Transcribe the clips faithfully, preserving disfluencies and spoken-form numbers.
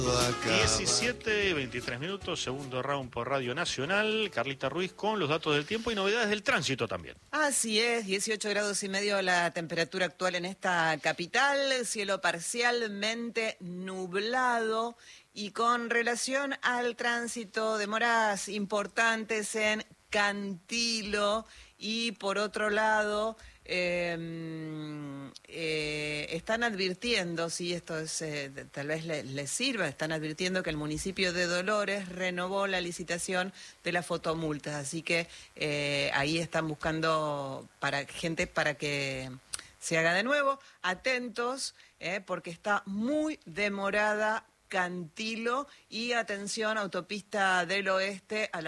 diecisiete, veintitrés minutos, segundo round por Radio Nacional. Carlita Ruiz con los datos del tiempo y novedades del tránsito también. Así es, dieciocho grados y medio la temperatura actual en esta capital, cielo parcialmente nublado y con relación al tránsito, demoras importantes en Cantilo y por otro lado eh, eh, están advirtiendo, si esto es, eh, tal vez les le sirva, están advirtiendo que el municipio de Dolores renovó la licitación de las fotomultas, así que eh, ahí están buscando para gente para que se haga de nuevo. Atentos, eh, porque está muy demorada Cantilo y atención, autopista del oeste a la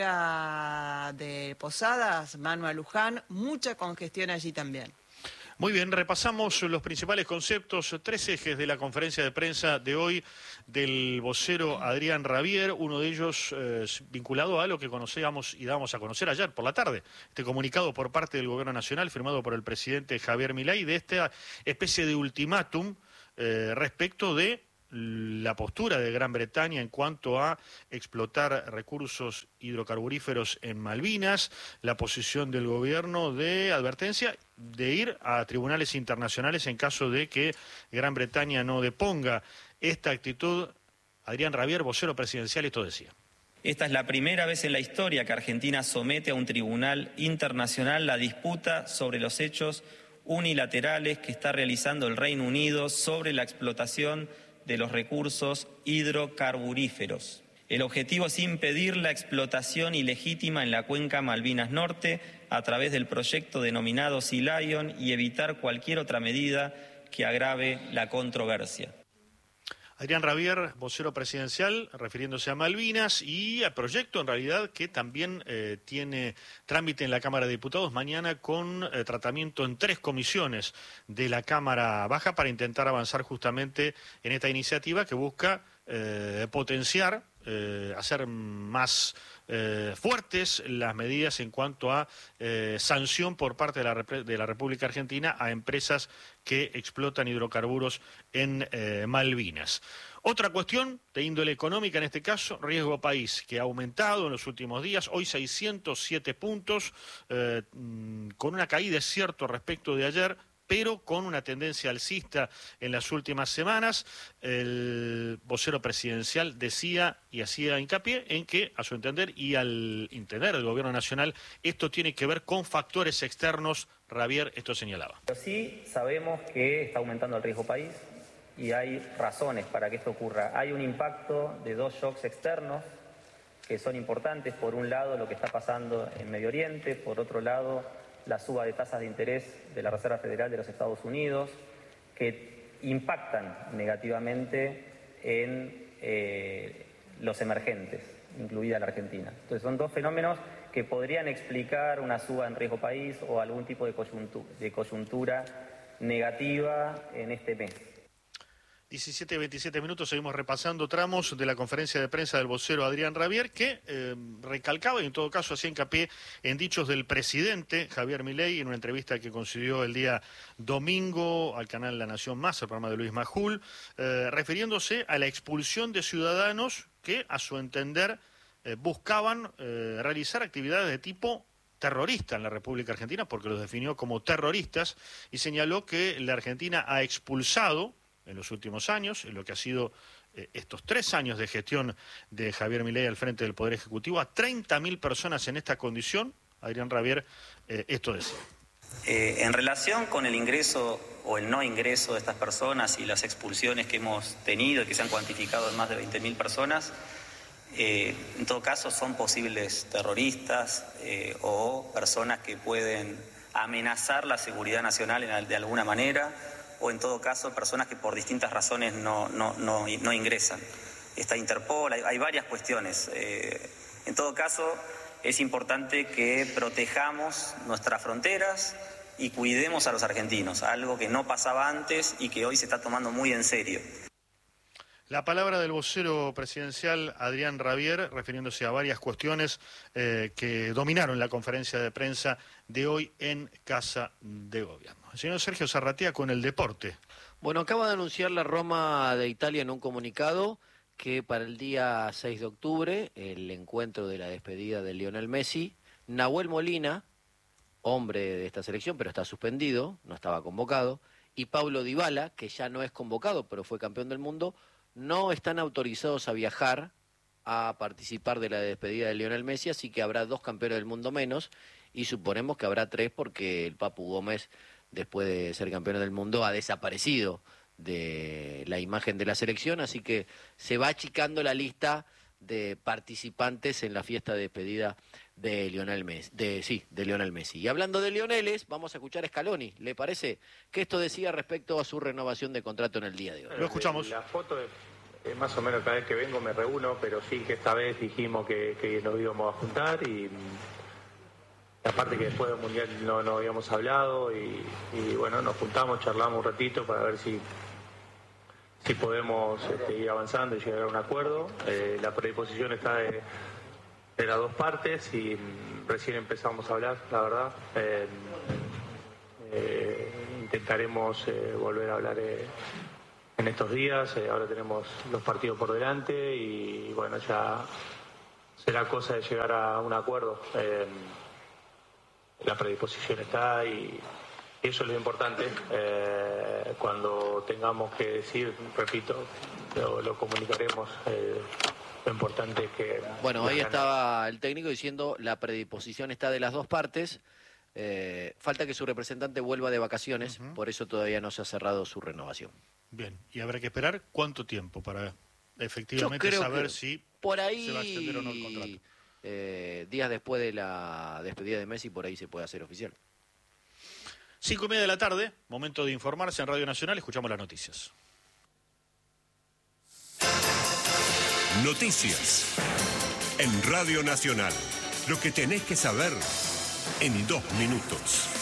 altura de Posadas, Manuel Luján, mucha congestión allí también. Muy bien, repasamos los principales conceptos, tres ejes de la conferencia de prensa de hoy del vocero Adrián Rabier, uno de ellos eh, vinculado a lo que conocíamos y dábamos a conocer ayer por la tarde, este comunicado por parte del Gobierno Nacional firmado por el presidente Javier Milei de esta especie de ultimátum eh, respecto de la postura de Gran Bretaña en cuanto a explotar recursos hidrocarburíferos en Malvinas, la posición del gobierno de advertencia de ir a tribunales internacionales en caso de que Gran Bretaña no deponga esta actitud. Adrián Rabier, vocero presidencial, esto decía. Esta es la primera vez en la historia que Argentina somete a un tribunal internacional la disputa sobre los hechos unilaterales que está realizando el Reino Unido sobre la explotación de los recursos hidrocarburíferos. El objetivo es impedir la explotación ilegítima en la cuenca Malvinas Norte a través del proyecto denominado Sea Lion y evitar cualquier otra medida que agrave la controversia. Adrián Rabier, vocero presidencial, refiriéndose a Malvinas y al proyecto, en realidad, que también eh, tiene trámite en la Cámara de Diputados mañana con eh, tratamiento en tres comisiones de la Cámara Baja para intentar avanzar justamente en esta iniciativa que busca eh, potenciar, eh, hacer más eh, fuertes las medidas en cuanto a eh, sanción por parte de la, de la República Argentina a empresas que explotan hidrocarburos en eh, Malvinas. Otra cuestión de índole económica, en este caso, riesgo país, que ha aumentado en los últimos días, hoy seiscientos siete puntos, eh, con una caída, es cierto, respecto de ayer, pero con una tendencia alcista en las últimas semanas. El vocero presidencial decía y hacía hincapié en que, a su entender y al entender del Gobierno Nacional, esto tiene que ver con factores externos. Rabier esto señalaba. Pero sí sabemos que está aumentando el riesgo país y hay razones para que esto ocurra. Hay un impacto de dos shocks externos que son importantes. Por un lado, lo que está pasando en Medio Oriente, por otro lado, la suba de tasas de interés de la Reserva Federal de los Estados Unidos, que impactan negativamente en eh, los emergentes, incluida la Argentina. Entonces son dos fenómenos que podrían explicar una suba en riesgo país o algún tipo de coyuntura, de coyuntura negativa en este mes. diecisiete, veintisiete minutos, seguimos repasando tramos de la conferencia de prensa del vocero Adrián Rabier, que eh, recalcaba y en todo caso hacía hincapié en dichos del presidente Javier Milei en una entrevista que concedió el día domingo al canal La Nación Más, el programa de Luis Majul, eh, refiriéndose a la expulsión de ciudadanos que, a su entender, eh, buscaban eh, realizar actividades de tipo terrorista en la República Argentina, porque los definió como terroristas, y señaló que la Argentina ha expulsado en los últimos años, en lo que ha sido eh, estos tres años de gestión de Javier Milei al frente del Poder Ejecutivo, a treinta mil personas en esta condición. Adrián Rabier, eh, esto decía. Eh, en relación con el ingreso o el no ingreso de estas personas y las expulsiones que hemos tenido y que se han cuantificado en más de veinte mil personas, eh, en todo caso son posibles terroristas eh, o personas que pueden amenazar la seguridad nacional en, de alguna manera, o en todo caso personas que por distintas razones no, no, no, no ingresan. Está Interpol, hay, hay varias cuestiones. Eh, en todo caso, es importante que protejamos nuestras fronteras y cuidemos a los argentinos, algo que no pasaba antes y que hoy se está tomando muy en serio. La palabra del vocero presidencial Adrián Rabier, refiriéndose a varias cuestiones eh, que dominaron la conferencia de prensa de hoy en Casa de Gobierno. El señor Sergio Zarratea con el deporte. Bueno, acaba de anunciar la Roma de Italia en un comunicado que para el día seis de octubre, el encuentro de la despedida de Lionel Messi, Nahuel Molina, hombre de esta selección, pero está suspendido, no estaba convocado, y Paulo Dybala, que ya no es convocado, pero fue campeón del mundo, no están autorizados a viajar a participar de la despedida de Lionel Messi, así que habrá dos campeones del mundo menos, y suponemos que habrá tres porque el Papu Gómez, después de ser campeón del mundo, ha desaparecido de la imagen de la selección, así que se va achicando la lista de participantes en la fiesta de despedida de Lionel Messi, de, sí, de Lionel Messi. Y hablando de Lioneles, vamos a escuchar a Scaloni. ¿Le parece que esto decía respecto a su renovación de contrato en el día de hoy? Lo escuchamos. La foto es, es más o menos cada vez que vengo me reúno, pero sí que esta vez dijimos que, que nos íbamos a juntar y aparte que después del Mundial no, no habíamos hablado y, y bueno, nos juntamos, charlamos un ratito para ver si si podemos este, ir avanzando y llegar a un acuerdo. Eh, la predisposición está de, de las dos partes y mm, recién empezamos a hablar, la verdad. Eh, eh, intentaremos eh, volver a hablar eh, en estos días. Eh, ahora tenemos los partidos por delante y bueno, ya será cosa de llegar a un acuerdo. Eh, la predisposición está y eso es lo importante. Eh, cuando tengamos que decir, repito, lo, lo comunicaremos. Eh, lo importante es que... Bueno, ahí estaba el técnico diciendo la predisposición está de las dos partes. Eh, falta que su representante vuelva de vacaciones, uh-huh. Por eso todavía no se ha cerrado su renovación. Bien, y habrá que esperar cuánto tiempo para efectivamente saber si por ahí, se va a extender o no el contrato. Eh, días después de la despedida de Messi, por ahí se puede hacer oficial. Cinco y media de la tarde, momento de informarse en Radio Nacional, escuchamos las noticias. Noticias en Radio Nacional. Lo que tenés que saber en dos minutos.